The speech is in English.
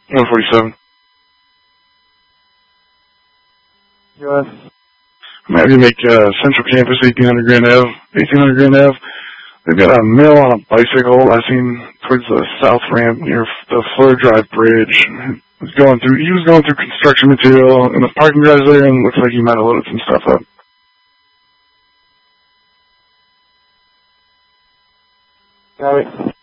147. US. I'm happy to make Central Campus 1800 Grand Ave. 1800 Grand Ave. They've got a male on a bicycle I seen towards the south ramp near the Fleur Drive Bridge. He was going through construction material in the parking garage there, and looks like he might have loaded some stuff up. Got it.